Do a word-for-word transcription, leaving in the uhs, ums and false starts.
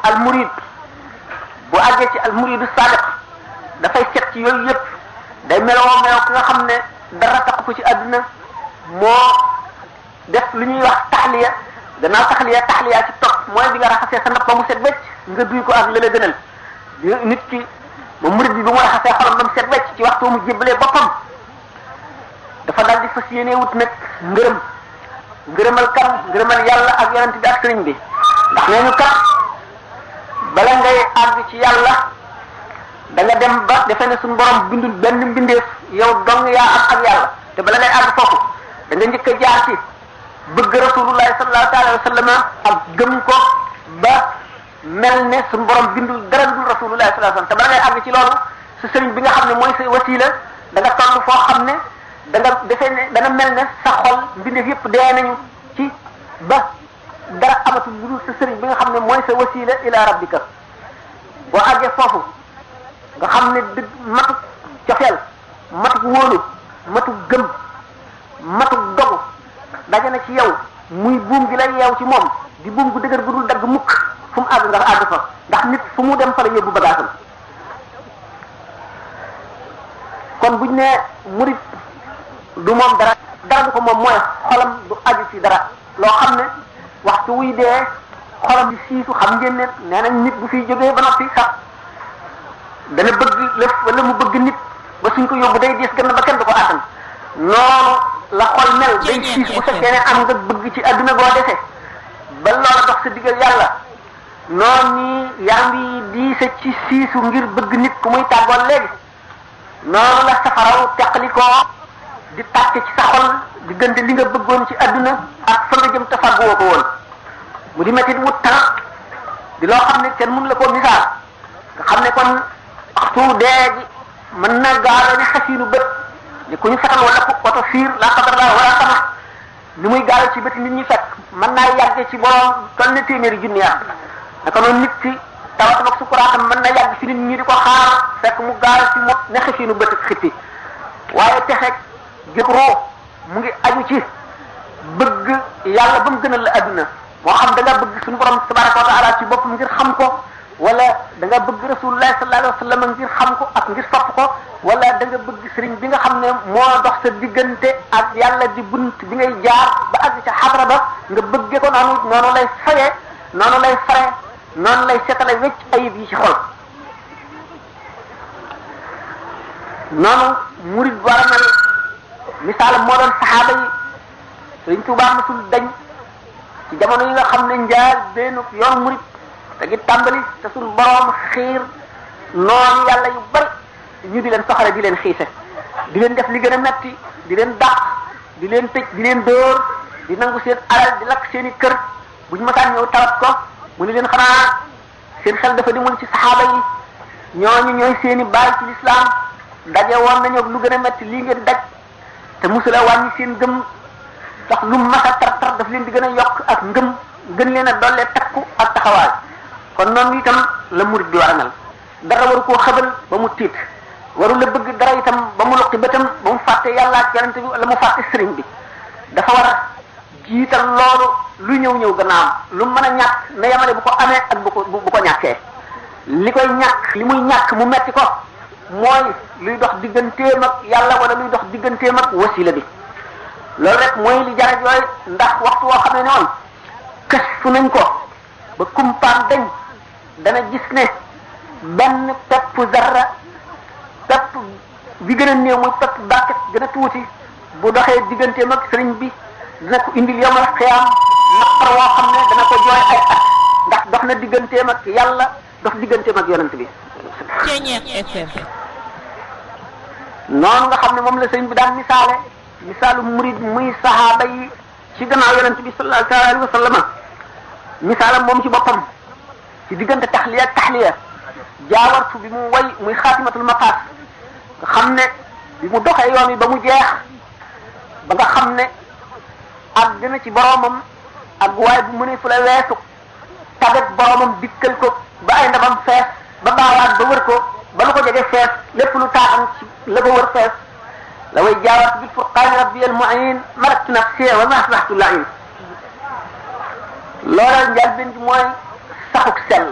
al murid bu àggee ci al muridu sadiq dafay set ci yooyu yëpp day meloo meloo ki nga xam ne dara tax ko ci àdduna moo def lu ñuy wax taxliya gannaaw taxliya taxliya ci topp mooy bi nga raxasee sa ndab ba mu set wecc nga duy ko ak la la gënal nit ki ba murid bi bu mu raxasee xolam ba mu set wecc ci waxtu mu jébbalee boppam dafa dal di fas yéene wut nag ngërëm ngërëmal kan ngërëmal yàlla ak yonent bi ak sëriñ bi ndax nee ñu kat bala ngay àgg ci yàlla da nga dem ba defe ne suñu borom bindul benn mbindeef yow dong yaa am ak yàlla te bala ngay àgg foofu da nga njëkk a jaar ci bëgg rasulullahi sallallahu alayhi wa sallam ak gëm ko ba mel ne suñu borom bindul dara dul rasulullahi sallallahu alayhi wa sallam te bala ngay àgg ci loolu sa sëriñ bi nga xam ne mooy sa wasila da nga toll foo xam ne da nga defee ne dana mel ne sa xol mbindeef yëpp dee nañu ci ba dara amatul lu dul sa sëriñ bi nga xam ne mooy sa wasila ila rabbika boo àggee foofu nga xam ne dëgg matuk cofeel matuk wóolu matuk gëm matuk dogu daje na ci yow muy buum gi lay yeew ci moom di buum gu dëgër gu dul dagg mukk fu mu àgg nga àgg fa ndax nit fu mu dem fa la yóbbu bagaasam kon buñ ne murid du moom dara dara du ko moom mooy xolam du aju ci dara loo xam ne waxtu wuy dee xolam di siisu xam ngeen ne nee nañ nit bu fiy jógee ba noppi sax dana bëgg lëf wala mu bëgg nit ba suñ ko yóbbu day diis gën ba kenn du ko attan noonu la xol mel day siis bu fekkee ne am nga bëgg ci adduna boo defee ba loola dox sa diggal yàlla noonu nii yaa ngi diise ci siisu ngir bëgg nit ku muy tàggoon léegi noonu la safaraw teqalikoo di tàcc ci sa xol diggante li nga bëggoon ci adduna ak fa nga jëm te fàgguwoo ko woon mu di métti wut temps di loo xam ne kenn mënu la koo misaal nga xam ne kon waxtu dee gi mën na gaalo ni xasiinu bët ni ku ñu fetal wala ku oto fiir la xadar la wala sama ni muy gaalo ci bët nit ñi fekk mën naa yàgg ci borom toll ne téeméeri junni at naka noonu nit ki tawatam ak sukuraatam mën na yàgg ci nit ñi di ko xaar fekk mu gaalo ci mo ne xasiinu bët ak xippi waaye texeeg jëg roo mu ngi aju ci bëgg yàlla ba mu gënal la adduna moo xam da nga bëgg suñu borom tabaraka wa taala ci boppam ngir xam ko wala da nga bëgg rasulullah sallallahu alayhi wa sallam ngir xam ko ak ngir sopp ko wala da nga bëgg sëriñ bi nga xam ne moo dox sa diggante ak yàlla di bunt bi ngay jaar ba àgg ca xadra ba nga bëggee ko noonu noonu lay fayee noonu lay fare noonu lay setale wecc ayib yi ci xol noonu murid war a mel misaalam moo doon saxaaba yi Sëriñ Tuubaa masul dañ ci jamono yi nga xam ne njaal benn yoon murid te gi tàmbali te suñu borom xiir noonu yàlla yu bari ñu di leen soxale di leen xiise di leen def li gën a metti di leen dàq di leen tëj di leen dóor di nangu seen alal di lakk seen i kër bu ñu masaan ñëw tawat ko mu ni leen xanaa seen xel dafa demul ci saxaaba yi ñooñu ñooy seen i baay ci lislaam daje woon nañu lu gën a metti lii ngeen daj te musula wàññi seen gëm ndax lu masa tar tar daf leen di gën a yokk ak ngëm gën leen a dollee takku ak taxawaay kon noonu itam la murid bi war a mel dara waru koo xëbal ba mu tiit waru la bëgg dara itam ba mu loqi bëtam ba mu fàtte yàlla ak yonent bi wala mu fàtte sëriñ bi dafa war a jiital loolu lu ñëw ñëw gannaawam lu mën a ñàkk na yamale bu ko amee ak bu ko bu ko ñàkkee li koy ñàkk li muy ñàkk mu metti ko mooy luy dox digganteem ak yàlla wala luy dox digganteem ak wasila bi loolu rek mooy li jaraj yooyu ndax waxtu woo xam ne noonu kës fu nañ ko ba kumpaan dañ dana gis ne benn pepp zarra pepp bi gën a néew muy pepp bàkket gën a tuuti bu doxee digganteem ak sëriñ bi dina ko indil yomal xiyaam naqar woo xam ne dana ko jooy ay at ndax dox na digganteem ak yàlla dox digganteem ak yonent bi noonu nga xam ne moom la sëriñ bi daan misaale misaalu murid muy sahaaba yi ci gannaaw yonent bi sallallahu alayhi wa sallam misaalam moom ci boppam ci diggante taxliya ak taxliya jaawartu bi mu way muy xaatimatul maqaas nga xam ne bi mu doxee yoon wi ba mu jeex ba nga xam ne àgg na ci boromam ak waaye bu mu ne fu la weesu tagat boromam dikkal ko ba ay ndabam fees ba baawaat ba wër ko ba lu ko jege fees lépp lu taaxam ci la ko wër fees la way jaawartu bil furqaani rabbi al mu'in malaktu nafsi wa ma asbahtu la'in loola njëlbéen bi mooy saxuk sell